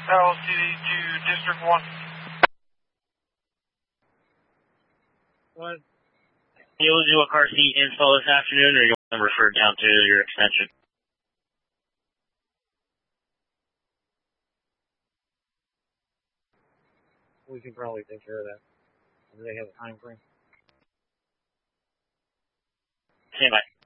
LCD to District 1. What? You able to do a car seat install this afternoon, or you want to refer down to your extension? We can probably take care of that. Do they have a time frame? Stand by.